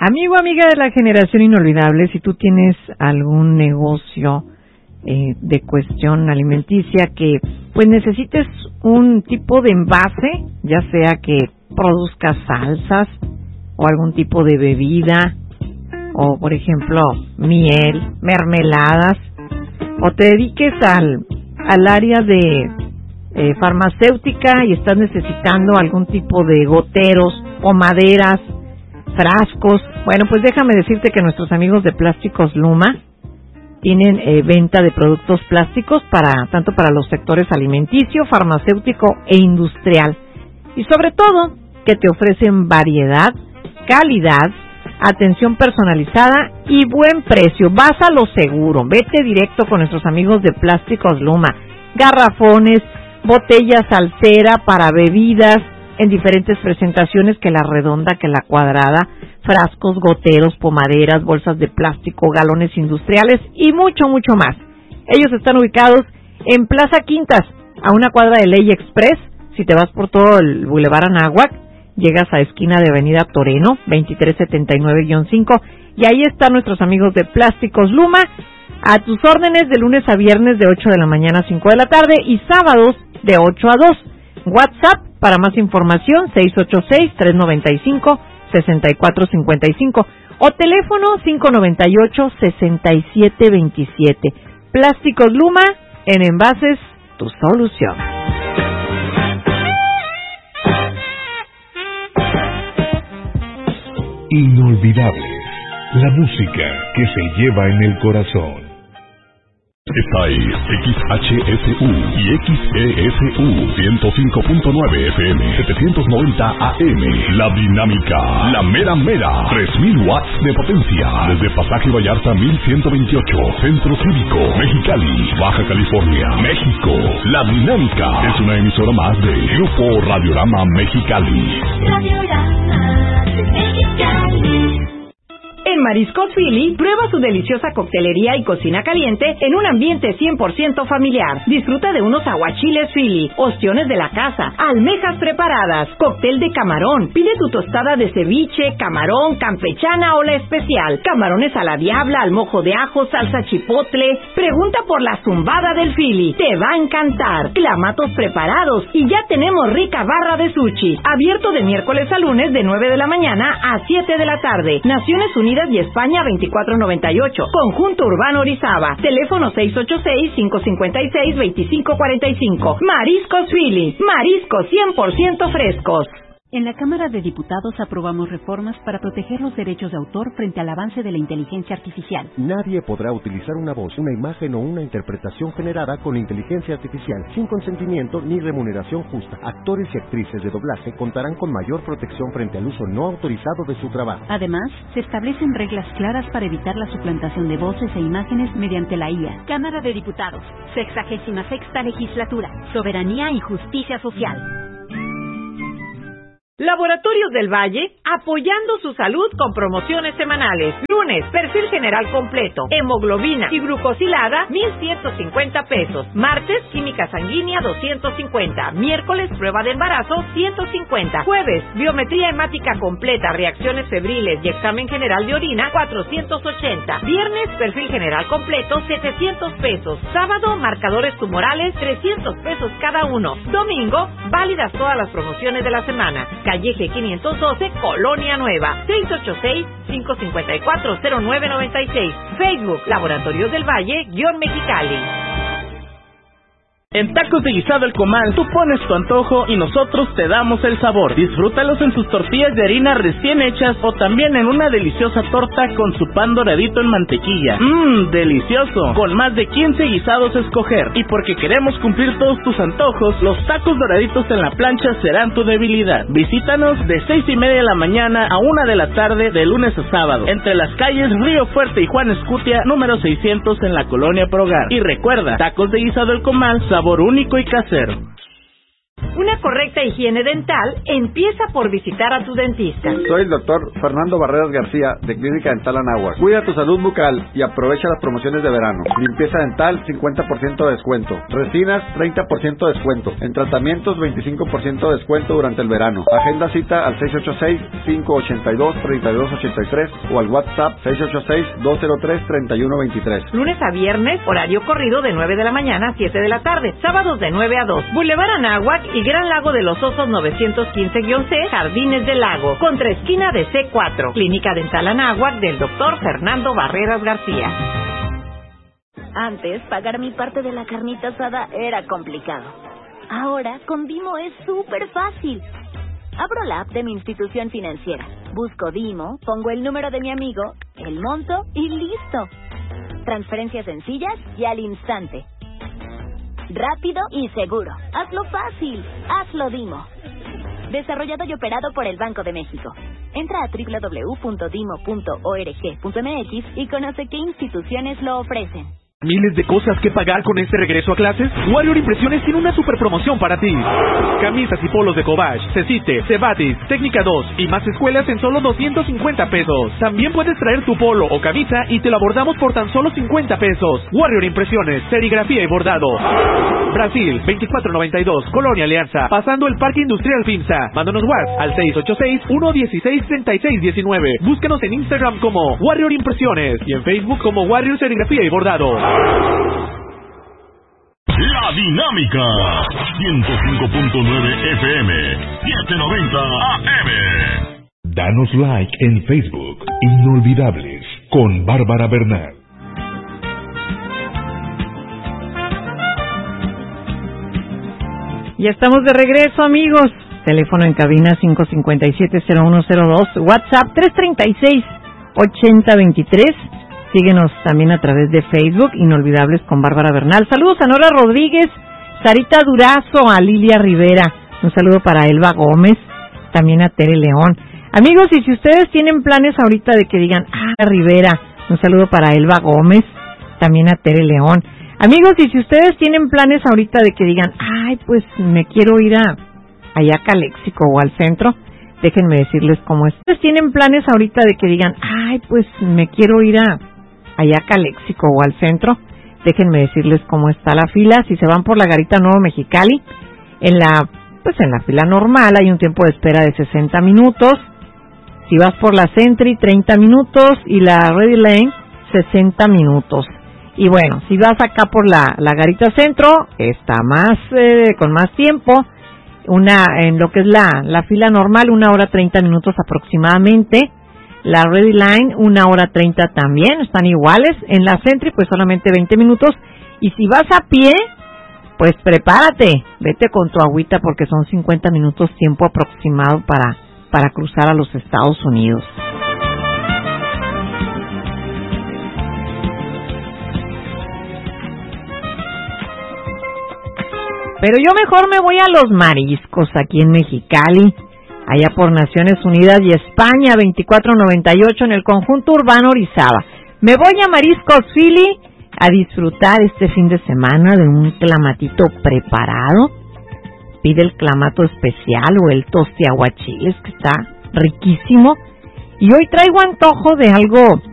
Amigo, amiga de la generación inolvidable, si tú tienes algún negocio de cuestión alimenticia que pues necesites un tipo de envase, ya sea que produzca salsas o algún tipo de bebida, o por ejemplo miel, mermeladas, o te dediques al área de farmacéutica y estás necesitando algún tipo de goteros o maderas, frascos. Bueno, pues déjame decirte que nuestros amigos de Plásticos Luma tienen venta de productos plásticos tanto para los sectores alimenticio, farmacéutico e industrial. Y sobre todo, que te ofrecen variedad, calidad, atención personalizada y buen precio. Vas a lo seguro. Vete directo con nuestros amigos de Plásticos Luma. Garrafones, botellas al cera para bebidas en diferentes presentaciones, que la redonda, que la cuadrada, frascos, goteros, pomaderas, bolsas de plástico, galones industriales y mucho, mucho más. Ellos están ubicados en Plaza Quintas, a una cuadra de Ley Express. Si te vas por todo el Boulevard Anáhuac, llegas a esquina de Avenida Toreno, 2379-5, y ahí están nuestros amigos de Plásticos Luma, a tus órdenes de lunes a viernes de 8 de la mañana a 5 de la tarde y sábados de 8 a 2. WhatsApp para más información 686-395-6455 o teléfono 598-6727. Plásticos Luma, en envases, tu solución. Inolvidable, la música que se lleva en el corazón. Esta es XHSU y XESU 105.9 FM 790 AM. La dinámica, la mera mera, 3000 watts de potencia. Desde Pasaje Vallarta 1128, Centro Cívico, Mexicali, Baja California, México. La dinámica es una emisora más de Grupo Radiorama Mexicali. Radiorama Mexicali. En Mariscos Philly, prueba su deliciosa coctelería y cocina caliente en un ambiente 100% familiar. Disfruta de unos aguachiles Philly, ostiones de la casa, almejas preparadas, cóctel de camarón. Pide tu tostada de ceviche, camarón, campechana o la especial. Camarones a la diabla, al mojo de ajo, salsa chipotle. Pregunta por la zumbada del Philly. Te va a encantar. Clamatos preparados y ya tenemos rica barra de sushi. Abierto de miércoles a lunes de 9 de la mañana a 7 de la tarde. Naciones Unidas y España 2498. Conjunto Urbano Orizaba. Teléfono 686-556-2545. Mariscos Philly. Mariscos 100% frescos. En la Cámara de Diputados aprobamos reformas para proteger los derechos de autor frente al avance de la inteligencia artificial. Nadie podrá utilizar una voz, una imagen o una interpretación generada con inteligencia artificial sin consentimiento ni remuneración justa. Actores y actrices de doblaje contarán con mayor protección frente al uso no autorizado de su trabajo. Además, se establecen reglas claras para evitar la suplantación de voces e imágenes mediante la IA. Cámara de Diputados, 66ª Legislatura, Soberanía y Justicia Social. Laboratorios del Valle, apoyando su salud con promociones semanales. Lunes, perfil general completo, hemoglobina y glucosilada, 1,150 pesos. Martes, química sanguínea, 250. Miércoles, prueba de embarazo, 150. Jueves, biometría hemática completa, reacciones febriles y examen general de orina, 480. Viernes, perfil general completo, 700 pesos. Sábado, marcadores tumorales, 300 pesos cada uno. Domingo, válidas todas las promociones de la semana. Calleje 512, Colonia Nueva, 686-554-0996. Facebook, Laboratorios del Valle, _Mexicali. En Tacos de Guisado El Comal, tú pones tu antojo y nosotros te damos el sabor. Disfrútalos en sus tortillas de harina recién hechas o también en una deliciosa torta con su pan doradito en mantequilla. ¡Delicioso! Con más de 15 guisados a escoger. Y porque queremos cumplir todos tus antojos, los tacos doraditos en la plancha serán tu debilidad. Visítanos de 6:30 de la mañana a 1 de la tarde de lunes a sábado, entre las calles Río Fuerte y Juan Escutia, número 600 en la Colonia Progar. Y recuerda, Tacos de Guisado El Comal, sabor único y casero. Una correcta higiene dental empieza por visitar a tu dentista. Soy el doctor Fernando Barreras García, de Clínica Dental Anáhuac. Cuida tu salud bucal y aprovecha las promociones de verano. Limpieza dental, 50% de descuento. Resinas, 30% de descuento. En tratamientos, 25% de descuento durante el verano. Agenda cita al 686-582-3283 o al WhatsApp 686-203-3123. Lunes a viernes, horario corrido de 9 de la mañana a 7 de la tarde. Sábados de 9 a 2. Boulevard Anáhuac y Gran Lago de los Osos 915-C, Jardines del Lago. Contraesquina de C4. Clínica Dental Anáhuac del doctor Fernando Barreras García. Antes, pagar mi parte de la carnita asada era complicado. Ahora, con Dimo es súper fácil. Abro la app de mi institución financiera, busco Dimo, pongo el número de mi amigo, el monto y listo. Transferencias sencillas y al instante. Rápido y seguro. Hazlo fácil. Hazlo Dimo. Desarrollado y operado por el Banco de México. Entra a www.dimo.org.mx y conoce qué instituciones lo ofrecen. ¿Miles de cosas que pagar con este regreso a clases? Warrior Impresiones tiene una super promoción para ti. Camisas y polos de Cobach, Cecite, Cebatis, Técnica 2 y más escuelas en solo 250 pesos. También puedes traer tu polo o camisa y te lo bordamos por tan solo 50 pesos. Warrior Impresiones, serigrafía y bordado. Brasil, 2492, Colonia Alianza, pasando el Parque Industrial Finza. Mándanos WhatsApp al 686-116-3619. Búscanos en Instagram como Warrior Impresiones y en Facebook como Warrior Serigrafía y Bordado. La Dinámica 105.9 FM 790 AM. Danos like en Facebook. Inolvidables con Bárbara Bernal. Ya estamos de regreso, amigos. Teléfono en cabina 557-0102, WhatsApp 336-8023. Síguenos también a través de Facebook, Inolvidables con Bárbara Bernal. Saludos a Nora Rodríguez, Sarita Durazo, a Lilia Rivera. Un saludo para Elba Gómez, también a Tere León. Amigos, y si ustedes tienen planes ahorita de que digan, Rivera, un saludo para Elba Gómez, también a Tere León. Amigos, y si ustedes tienen planes ahorita de que digan, pues me quiero ir allá a Caléxico o al centro, déjenme decirles cómo es. Ustedes tienen planes ahorita de que digan, pues me quiero ir allá a Caléxico o al centro, déjenme decirles cómo está la fila. Si se van por la Garita Nuevo Mexicali, en la fila normal hay un tiempo de espera de 60 minutos. Si vas por la Sentry, 30 minutos, y la Ready Lane, 60 minutos. Y bueno, si vas acá por la Garita Centro, está más con más tiempo. En lo que es la fila normal, 1 hora 30 minutos aproximadamente. La Ready Line, 1 hora 30 también, están iguales. En la Sentry, pues solamente 20 minutos. Y si vas a pie, pues prepárate, vete con tu agüita porque son 50 minutos tiempo aproximado para cruzar a los Estados Unidos. Pero yo mejor me voy a los mariscos aquí en Mexicali, allá por Naciones Unidas y España, 2498 en el conjunto urbano Orizaba. Me voy a Mariscos Philly a disfrutar este fin de semana de un clamatito preparado. Pide el clamato especial o el tosti aguachiles, que está riquísimo. Y hoy traigo antojo de algo